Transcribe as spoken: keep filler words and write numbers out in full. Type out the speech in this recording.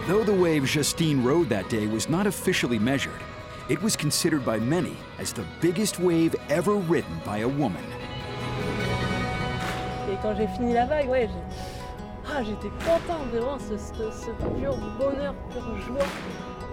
Though the wave Justine rode that day was not officially measured, it was considered by many as the biggest wave ever ridden by a woman. Et quand j'ai fini la vague, ouais, j'ai- ah, j'étais contente, vraiment, ce, ce, ce pur bonheur, pure joie.